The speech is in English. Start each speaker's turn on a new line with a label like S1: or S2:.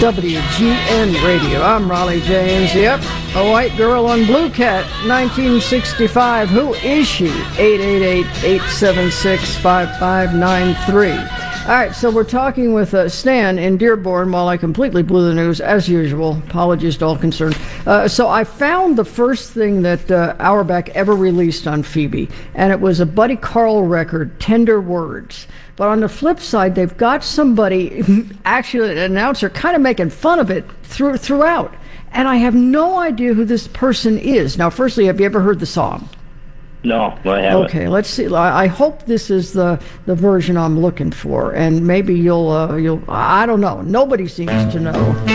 S1: WGN Radio. I'm Raleigh James. Yep, a white girl on Blue Cat, 1965. Who is she? 888-876-5593. All right, so we're talking with Stan in Dearborn while I completely blew the news, as usual. Apologies to all concerned. So I found the first thing that Auerbach ever released on Phoebe, and it was a Buddy Carl record, Tender Words. But on the flip side, they've got somebody, actually an announcer, kind of making fun of it throughout. And I have no idea who this person is. Now, firstly, have you ever heard the song?
S2: No, I haven't.
S1: Okay, let's see. I hope this is the version I'm looking for, and maybe you'll I don't know. Nobody seems to know.